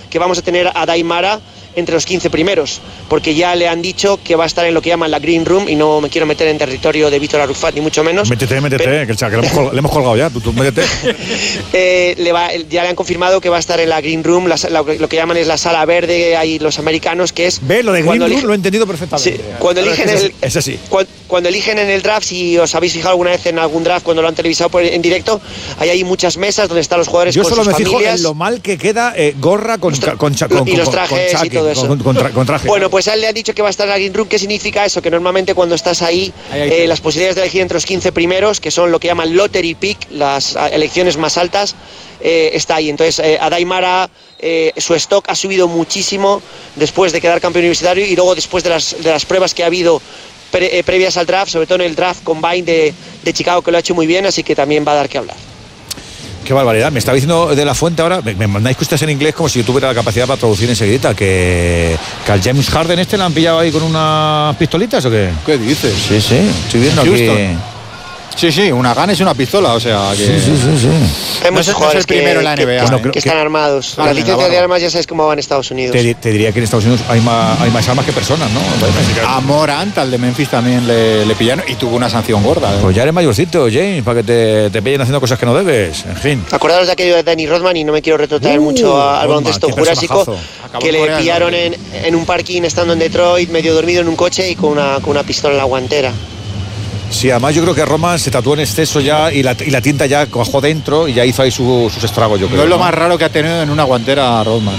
que vamos a tener a Daimara entre los 15 primeros, porque ya le han dicho que va a estar en lo que llaman la Green Room, y no me quiero meter en territorio de Víctor Arrufat, ni mucho menos. Métete, que le hemos colgado ya, tú métete. Ya le han confirmado que va a estar en la Green Room, lo que llaman es la sala verde, ahí los americanos, que es... Lo de Green Room lo he entendido perfectamente. Sí, cuando eligen en el draft, si os habéis fijado alguna vez en algún draft, cuando lo han televisado en directo, hay muchas mesas donde están los jugadores con sus familias. Yo solo me fijo en lo mal que queda gorra con y los trajes y todo eso. Con traje. Bueno, pues a él le han dicho que va a estar en la Green Room. ¿Qué significa eso? Que normalmente cuando estás ahí, las posibilidades de elegir entre los 15 primeros, que son lo que llaman lottery pick, las elecciones más altas, está ahí. Entonces, a Daimara, su stock ha subido muchísimo después de quedar campeón universitario, y luego después de las pruebas que ha habido previas al draft, sobre todo en el draft combine de Chicago, que lo ha hecho muy bien, así que también va a dar que hablar. Qué barbaridad. Me estaba diciendo de la fuente ahora, me mandáis cosas en inglés como si yo tuviera la capacidad para traducir enseguida, que al James Harden le han pillado ahí con unas pistolitas, ¿o qué? ¿Qué dices? Sí, estoy viendo aquí. Sí, una gun es una pistola, o sea que... Sí. Hay muchos jugadores primero en la NBA, que están armados. La licencia de armas ya sabes cómo va en Estados Unidos. Te diría que en Estados Unidos hay más armas que personas, ¿no? A Morant, al de Memphis, también le pillaron y tuvo una sanción gorda. Pues ya eres mayorcito, James, para que te pillen haciendo cosas que no debes, en fin. Acordaros de aquello de Danny Rodman, y no me quiero retrotraer mucho al baloncesto jurásico, que le pillaron en un parking estando en Detroit, medio dormido en un coche y con una pistola en la guantera. Sí, además yo creo que Roma se tatuó en exceso ya y la tinta ya cuajó dentro y ya hizo ahí sus estragos, yo creo. No es lo más raro que ha tenido en una guantera Rodman.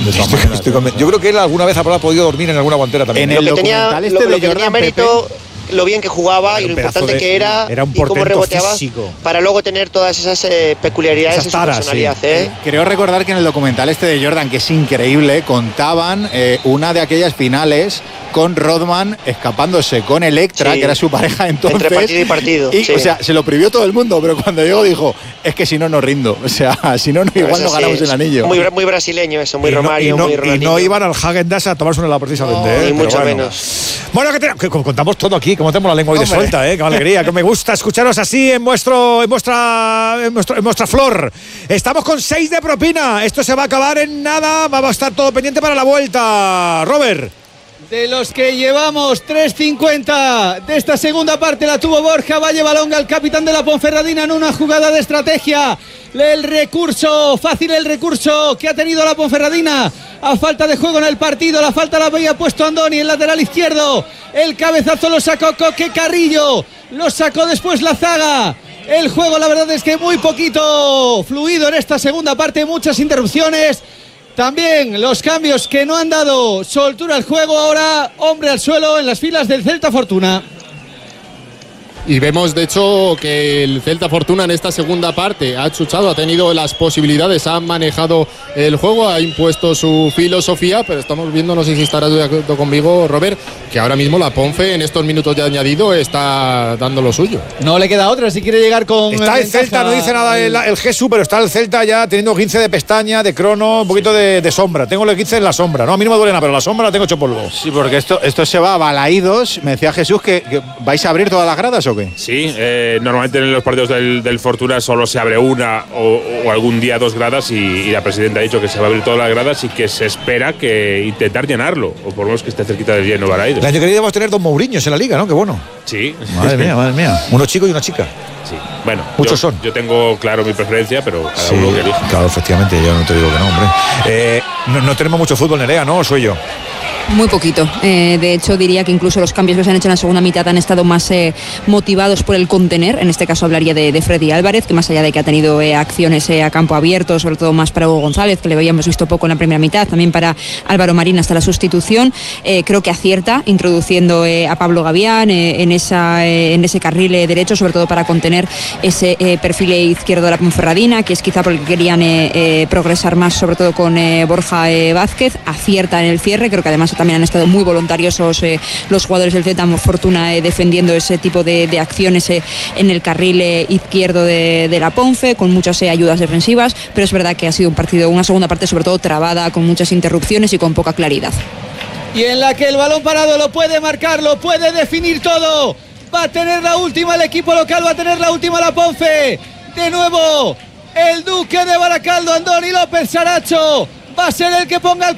Yo creo que él alguna vez habrá podido dormir en alguna guantera también. Lo que tenía mérito, lo bien que jugaba y lo importante que era un y cómo reboteaba físico, para luego tener todas esas peculiaridades en su personalidad. Sí. Creo recordar que en el documental de Jordan, que es increíble, contaban una de aquellas finales con Rodman escapándose con Electra, que era su pareja entonces. Entre partido y partido. Y, o sea, se lo prohibió todo el mundo, pero cuando llegó dijo, es que si no, no rindo. O sea, si no, igual no ganamos el anillo. Muy brasileño eso, muy Romario, muy Ronaldinho. Y no iban al Häagen-Dazs a tomarse una precisamente. Ni mucho menos. Bueno, que contamos todo aquí, como tenemos la lengua hoy de suelta, qué alegría, que me gusta escucharos así en vuestra flor. Estamos con 6 de propina, esto se va a acabar en nada, va a estar todo pendiente para la vuelta. Robert. De los que llevamos 3.50 de esta segunda parte la tuvo Borja Valle Balonga, el capitán de la Ponferradina, en una jugada de estrategia. Fácil el recurso que ha tenido la Ponferradina a falta de juego en el partido. La falta la había puesto Andoni, el lateral izquierdo. El cabezazo lo sacó Coque Carrillo, lo sacó después la zaga. El juego, la verdad es que muy poquito fluido en esta segunda parte, muchas interrupciones. También los cambios que no han dado soltura al juego. Ahora hombre al suelo en las filas del Celta Fortuna. Y vemos, de hecho, que el Celta Fortuna en esta segunda parte ha chuchado, ha tenido las posibilidades, ha manejado el juego, ha impuesto su filosofía, pero estamos viendo, no sé si estarás de acuerdo conmigo, Robert, que ahora mismo la Ponfe en estos minutos de añadido está dando lo suyo. No le queda otra si quiere llegar con... Está el Celta, no dice nada el Jesús, pero está el Celta ya teniendo 15 de pestaña, de crono, un poquito de sombra. Tengo el 15 en la sombra, no, a mí no me duele nada, pero la sombra la tengo hecho polvo. Sí, porque esto se va a Balaídos. Me decía Jesús que vais a abrir todas las gradas, ¿o qué? Sí, normalmente en los partidos del Fortuna solo se abre una o algún día 2 gradas y la presidenta ha dicho que se va a abrir todas las gradas y que se espera que intentar llenarlo, o por lo menos que esté cerquita del lleno Balaídos. El año que viene vamos a tener 2 Mourinhos en la liga, ¿no? Qué bueno. Sí. Madre mía. Uno chico y una chica. Sí. Bueno, muchos son. Yo tengo claro mi preferencia, pero cada uno que elija. Claro, efectivamente, yo no te digo que no, hombre. No tenemos mucho fútbol, Nerea, ¿no? ¿O soy yo? Muy poquito. De hecho, diría que incluso los cambios que se han hecho en la segunda mitad han estado más motivados por el contener. En este caso hablaría de Freddy Álvarez, que más allá de que ha tenido acciones a campo abierto, sobre todo más para Hugo González, que le habíamos visto poco en la primera mitad, también para Álvaro Marín hasta la sustitución. Creo que acierta introduciendo a Pablo Gavián en ese carril derecho, sobre todo para contener ese perfil izquierdo de la Ponferradina, que es quizá porque querían progresar más, sobre todo con Borja Vázquez. Acierta en el cierre, creo que además también han estado muy voluntarios los jugadores del Celta Fortuna defendiendo ese tipo de acciones en el carril izquierdo de la Ponfe, con muchas ayudas defensivas, pero es verdad que ha sido un partido, una segunda parte sobre todo trabada, con muchas interrupciones y con poca claridad. Y en la que el balón parado lo puede marcar, lo puede definir todo. Va a tener la última el equipo local, va a tener la última la Ponfe. De nuevo, el Duque de Baracaldo, Andoni López Saracho, va a ser el que ponga el